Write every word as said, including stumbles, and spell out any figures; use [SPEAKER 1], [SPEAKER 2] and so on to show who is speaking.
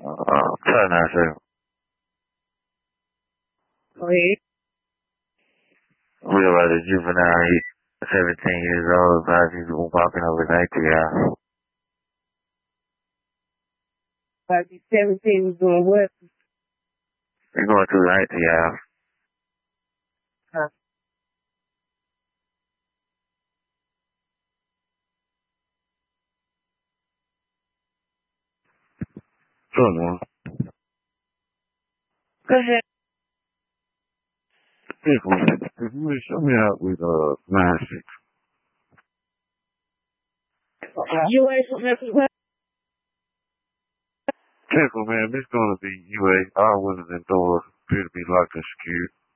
[SPEAKER 1] Uh, try not to.
[SPEAKER 2] Go ahead.
[SPEAKER 1] We about a juvenile. He's seventeen years old. But he's walking overnight to your house.
[SPEAKER 2] About he's seventeen, he's doing what?
[SPEAKER 1] He's going through the night to your house.
[SPEAKER 2] Huh.
[SPEAKER 1] Sure, man.
[SPEAKER 2] Go ahead.
[SPEAKER 1] If you would show me out with uh nine six.
[SPEAKER 2] U A from Pennsylvania.
[SPEAKER 1] Careful, man. This gonna be U A. All windows and doors appear to be locked and secured.